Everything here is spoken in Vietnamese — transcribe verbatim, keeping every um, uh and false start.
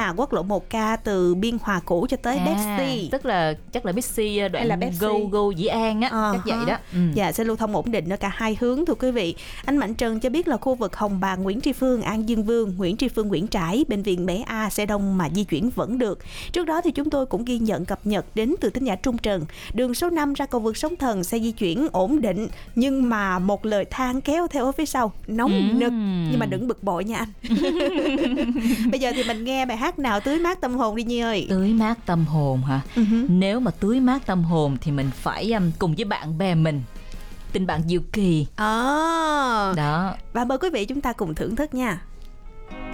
nha. Quốc lộ một K từ Biên Hòa cũ cho tới À, Bexley. tức là chắc là Bixi Hay là đoạn Bexley. Go Go Dĩ An á, Ờ chắc vậy ha. đó. Ừ. Dạ, sẽ lưu thông ổn định ở cả hai hướng thưa quý vị. Anh Mạnh Trần cho biết là khu vực Hồng Bàng, Nguyễn Tri Phương, An Dương Vương, Nguyễn Tri Phương, Nguyễn Trãi, bệnh viện Bé A xe đông mà di chuyển vẫn được. Trước đó thì chúng tôi cũng ghi nhận cập nhật đến từ thính giả Trung Trần, đường số năm ra cầu vượt Sóng Thần xe di chuyển ổn định, nhưng mà một lời than kéo theo ở phía sau, nóng Ừm. nực, nhưng mà đừng bực bội nha anh. Bây giờ thì mình nghe bài hát nào tưới mát tâm hồn đi Nhi ơi. Tưới mát tâm hồn hả? Uh-huh. Nếu mà tưới mát tâm hồn thì mình phải um, cùng với bạn bè mình, tình bạn diệu kỳ. À. Đó. Và mời quý vị chúng ta cùng thưởng thức nha.